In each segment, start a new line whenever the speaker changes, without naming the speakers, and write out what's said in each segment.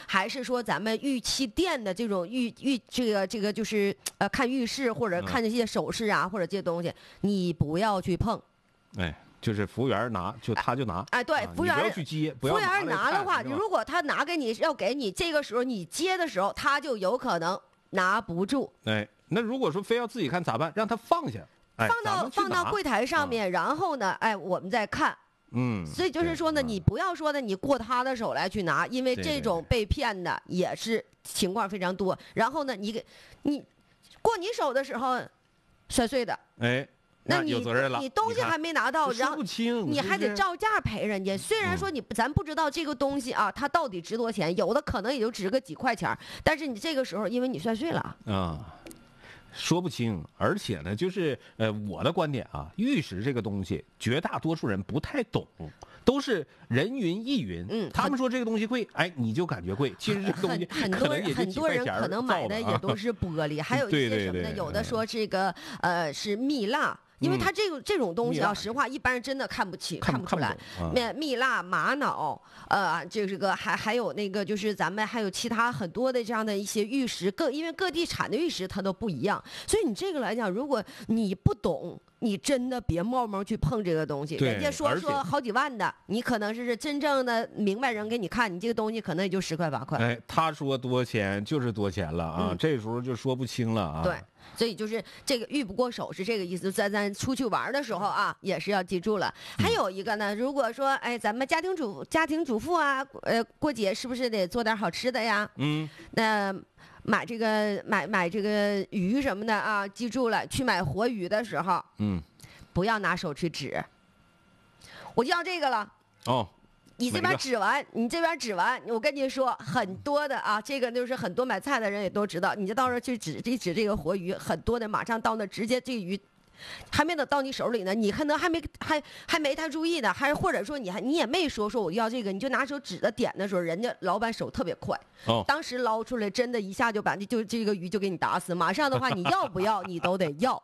还是说咱们玉器店的这种这个就是看玉饰或者看这些首饰啊，或者这些东西，你不要去碰。
哎，就是服务员拿，他就拿。
哎，对，服务员
不要去接，
服务员
拿
的话，如果他拿给你要给你，这个时候你接的时候，他就有可能拿不住。
哎，那如果说非要自己看咋办？让他放下，哎，
放到柜台上面，然后呢，哎，我们再看。所以就是说呢，你不要说呢，你过他的手来去拿，因为这种被骗的也是情况非常多。然后呢，你过你手的时候摔碎的，
哎，
那
有责任了。
你东西还没拿到，然后你还得照价赔人家。虽然说咱不知道这个东西啊，它到底值多少钱，有的可能也就值个几块钱，但是你这个时候因为你摔碎了
啊。说不清，而且呢，就是我的观点啊，玉石这个东西，绝大多数人不太懂，都是人云亦云。他们说这个东西贵，哎，你就感觉贵。其实这个东西
很多人可能买的也都是玻璃，还有一些什么呢？有的说这个是蜜蜡。因为它这种东西啊，实话一般人真的看不出来。蜜蜡、玛瑙，这个还有那个就是咱们还有其他很多的这样的一些玉石，因为各地产的玉石它都不一样，所以你这个来讲，如果你不懂，你真的别冒冒去碰这个东西。人家说好几万的，你可能是真正的明白人给你看，你这个东西可能也就10块8块。
哎，他说多钱就是多钱了啊，这时候就说不清了啊。
对。所以就是这个玉不过手是这个意思，在咱出去玩的时候啊，也是要记住了。还有一个呢，如果说哎，咱们家庭主妇啊，过节是不是得做点好吃的呀？那买这个鱼什么的啊，记住了，去买活鱼的时候，不要拿手去指。我就要这个了。你这边指完，我跟你说，很多的啊，这个就是很多买菜的人也都知道，你就到时候去指这个活鱼，很多的马上到那直接这鱼还没等到你手里呢，你可能还没太注意呢，还是或者说你也没说我要这个，你就拿手指着点的时候，人家老板手特别快，当时捞出来，真的一下就把就这个鱼就给你打死，马上的话你要不要你都得要。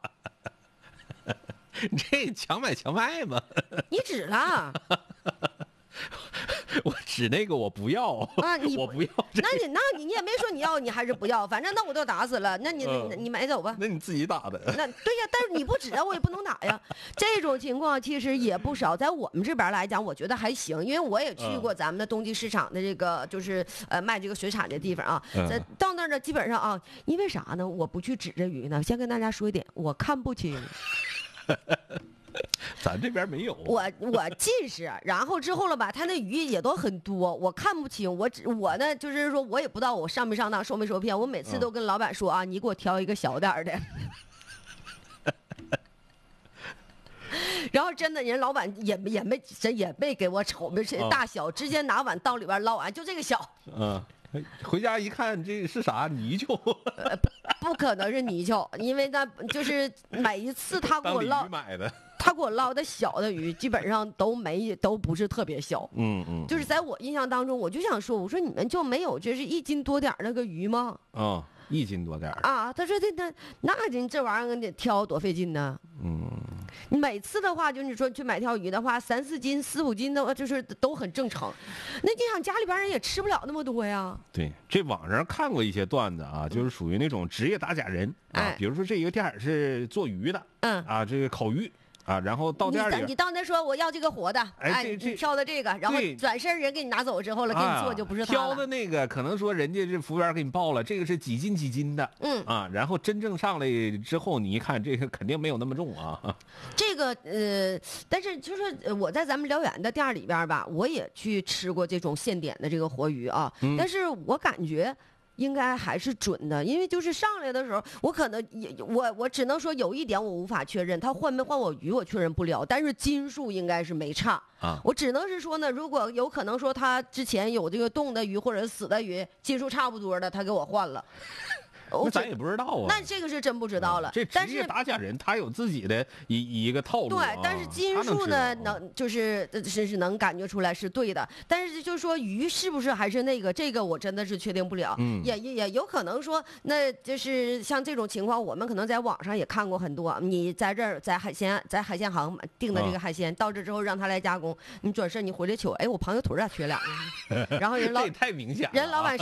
这强买强卖吗？
你指了。
我指那个我不要啊，我不要。
那你也没说你要，你还是不要，反正那我都打死了，那你买走吧。
那你自己打的。
那对呀，但是你不指啊，我也不能打呀。这种情况其实也不少，在我们这边来讲，我觉得还行，因为我也去过咱们的冬季市场的这个就是卖这个水产的地方啊。到那儿呢，基本上啊，因为啥呢？我不去指着鱼呢。先跟大家说一点，我看不清。
咱这边没有，
我近视，然后之后了吧，他那鱼也都很多，我看不清。我呢，就是说我也不知道我上没上当，受没受骗。我每次都跟老板说啊，你给我挑一个小点的。然后真的，人老板也没给我瞅没大小，直接拿碗到里边捞完，就这个小。
回家一看，这是啥泥鳅？
不可能是泥鳅，因为那就是每一次他给我捞
买的。
他给我捞的小的鱼，基本上都不是特别小。就是在我印象当中，我就想说，我说你们就没有就是1斤多点那个鱼吗
？1斤多点
啊？他说那这玩意儿得挑多费劲呢。你每次的话，就你说去买条鱼的话，3、4斤、4、5斤的，就是都很正常。那你想家里边人也吃不了那么多呀。
对，这网上看过一些段子啊，就是属于那种职业打假人啊。比如说这一个店是做鱼的，这个烤鱼。然后到店里，
你到那说我要这个活的，你挑的这个，然后转身人给你拿走之后了，给你做就不是他了。
挑的那个可能说人家这服务员给你报了，这个是几斤几斤的，然后真正上来之后，你一看这个肯定没有那么重啊。
这个但是就是我在咱们辽源的店里边吧，我也去吃过这种现点的这个活鱼啊，但是我感觉。应该还是准的，因为就是上来的时候，我可能我只能说有一点我无法确认，他换没换我鱼我确认不了，但是斤数应该是没差我只能是说呢，如果有可能说他之前有这个冻的鱼或者死的鱼，斤数差不多的，他给我换了。
那咱也不知道啊。
那这个是真不知道了。
这职业打假人他有自己的一个套路。
对，但是斤数呢，就是能感觉出来是对的。但是就是说鱼是不是还是那个，这个我真的是确定不了。也有可能说，那就是像这种情况，我们可能在网上也看过很多。你在这儿在海鲜行订的这个海鲜，到这之后让他来加工，你转身你回来瞅，哎，我螃蟹腿咋缺俩呢？然后人
这也太明显了。
人老板